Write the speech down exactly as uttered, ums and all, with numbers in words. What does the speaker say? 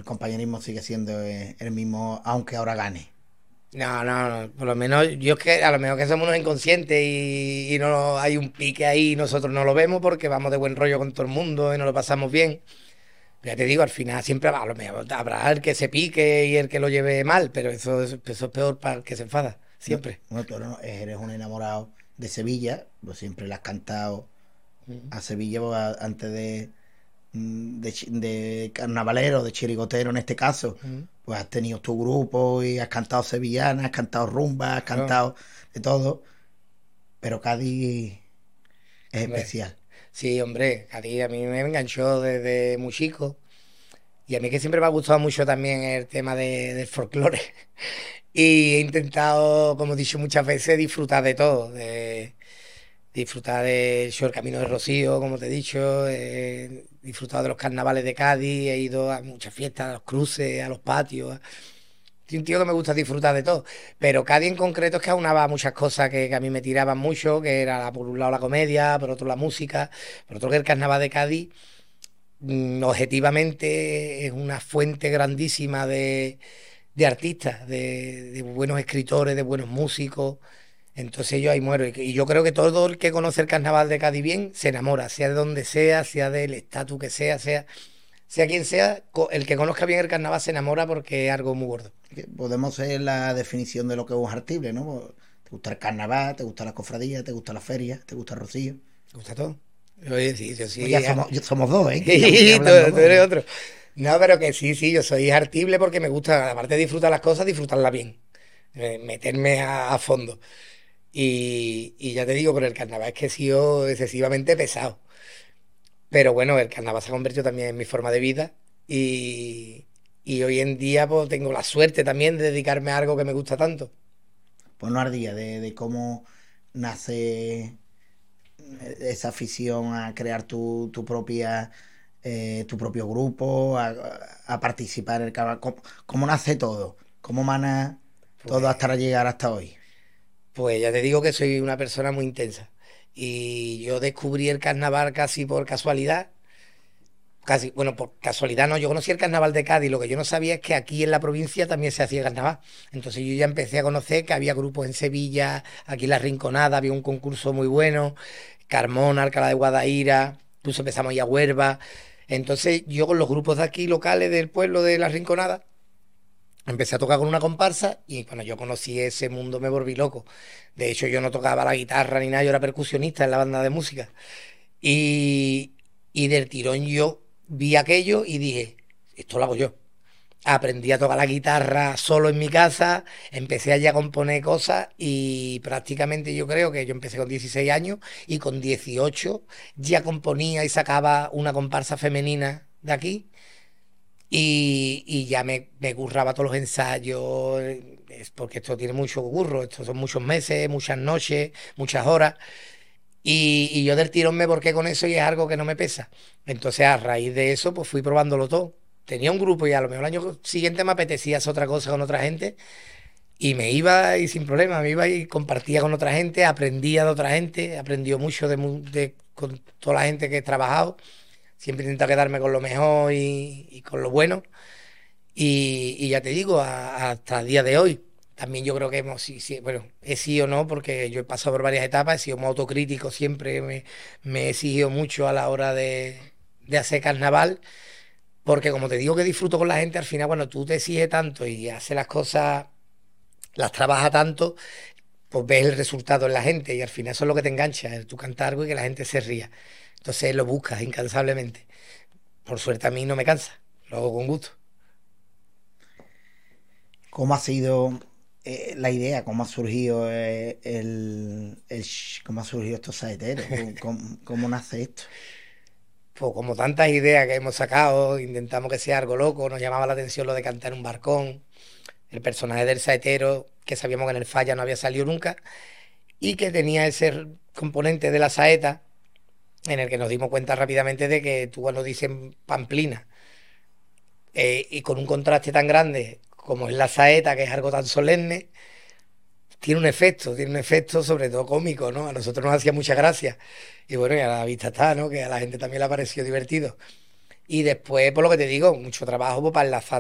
compañerismo sigue siendo eh, el mismo, aunque ahora gane. No, no, no, por lo menos yo es que a lo mejor que somos unos inconscientes y, y no hay un pique ahí y nosotros no lo vemos porque vamos de buen rollo con todo el mundo y nos lo pasamos bien. Ya te digo, al final siempre va, a lo mejor habrá el que se pique y el que lo lleve mal, pero eso, es- eso es peor para el que se enfada, No, siempre. bueno, tú eres eres un enamorado de Sevilla, pues siempre le has cantado Mm. a Sevilla pues, a- antes de, mm, de, chi- de carnavalero, de chirigotero en este caso. Mm. Pues has tenido tu grupo y has cantado sevillanas, has cantado rumba, has Claro, cantado de todo, pero Cádiz es hombre. especial. Sí, hombre, a ti, a mí me enganchó desde muy chico. Y a mí que siempre me ha gustado mucho también el tema de- del folclore. Y he intentado, como he dicho muchas veces, disfrutar de todo. De disfrutar del show El Camino de Rocío, como te he dicho. He disfrutado de los carnavales de Cádiz. He ido a muchas fiestas, a los cruces, a los patios. Soy un tío que me gusta disfrutar de todo. Pero Cádiz en concreto es que aunaba muchas cosas que, que a mí me tiraban mucho, que era por un lado la comedia, por otro la música, por otro que el carnaval de Cádiz mm, objetivamente es una fuente grandísima de, de artistas, de, de buenos escritores, de buenos músicos. Entonces yo ahí muero. Y, que- y yo creo que todo el que conoce el carnaval de Cádiz bien se enamora, sea de donde sea, sea del estatus que sea, sea, sea quien sea, co- el que conozca bien el carnaval se enamora porque es algo muy gordo. Que podemos ser la definición de lo que es un artible, ¿no? Pues, te gusta el carnaval, te gusta la cofradía, te gusta la feria, te gusta el rocío. ¿Te gusta todo? Oye, sí, yo Pues ya sí. somos, ya somos dos, ¿eh? Que ya me estoy Y tú, hablando tú eres dos. otro. No, pero que sí, sí, yo soy artible porque me gusta, aparte de disfrutar las cosas, disfrutarlas bien. Eh, meterme a, a fondo. Y, y ya te digo, con el carnaval es que he sido excesivamente pesado. Pero bueno, el carnaval se ha convertido también en mi forma de vida. Y, y hoy en día pues tengo la suerte también de dedicarme a algo que me gusta tanto. Pues no ardía de, de cómo nace esa afición a crear tu, tu propia eh, tu propio grupo, a, a participar en el carnaval. ¿Cómo, cómo nace todo? ¿Cómo mana todo hasta Pues, llegar hasta hoy? pues ya te digo que soy una persona muy intensa. Y yo descubrí el carnaval casi por casualidad. Casi, bueno, por casualidad no, yo conocí el carnaval de Cádiz, lo que yo no sabía es que aquí en la provincia también se hacía carnaval. Entonces yo ya empecé a conocer que había grupos en Sevilla, aquí en La Rinconada había un concurso muy bueno, Carmona, Alcalá de Guadaira, incluso empezamos a ir a Huelva. Entonces yo con los grupos de aquí locales del pueblo de La Rinconada, empecé a tocar con una comparsa y cuando yo conocí ese mundo me volví loco. De hecho yo no tocaba la guitarra ni nada, yo era percusionista en la banda de música. Y, y del tirón yo vi aquello y dije, esto lo hago yo. Aprendí a tocar la guitarra solo en mi casa, empecé allá a componer cosas y prácticamente yo creo que yo empecé con dieciséis años y con dieciocho ya componía y sacaba una comparsa femenina de aquí y, y ya me, me curraba todos los ensayos, eh, es porque esto tiene mucho curro, esto son muchos meses, muchas noches, muchas horas. Y, y yo del tirón me borqué con eso y es algo que no me pesa. Entonces, a raíz de eso, pues fui probándolo todo. Tenía un grupo y a lo mejor el año siguiente me apetecía hacer otra cosa con otra gente y me iba y sin problema, me iba y compartía con otra gente, aprendía de otra gente, aprendió mucho de, mu- de- con toda la gente que he trabajado. Siempre intento quedarme con lo mejor y, y con lo bueno. Y, y ya te digo, a- hasta el día de hoy, también yo creo que hemos, sí, sí, bueno, he sido o no, porque yo he pasado por varias etapas, he sido muy autocrítico, siempre me, me he exigido mucho a la hora de, de hacer carnaval, porque como te digo que disfruto con la gente, al final cuando tú te exiges tanto y haces las cosas, las trabajas tanto, pues ves el resultado en la gente y al final eso es lo que te engancha, el tú cantar algo y que la gente se ría. Entonces lo buscas incansablemente. Por suerte a mí no me cansa, lo hago con gusto. ¿Cómo ha sido eh, la idea? ¿Cómo ha surgido eh, el, el sh- cómo ha surgido estos saeteros? ¿Cómo, cómo- cómo nace esto? Pues como tantas ideas que hemos sacado, intentamos que sea algo loco, nos llamaba la atención lo de cantar en un barcón, el personaje del saetero, que sabíamos que en el falla no había salido nunca, y que tenía ese componente de la saeta, en el que nos dimos cuenta rápidamente de que tú cuando dices pamplina, eh, y con un contraste tan grande como es la saeta, que es algo tan solemne, tiene un efecto, tiene un efecto sobre todo cómico, ¿no? A nosotros nos hacía mucha gracia. Y bueno, y a la vista está, ¿no? Que a la gente también le ha parecido divertido. Y después, por lo que te digo, mucho trabajo pues, para enlazar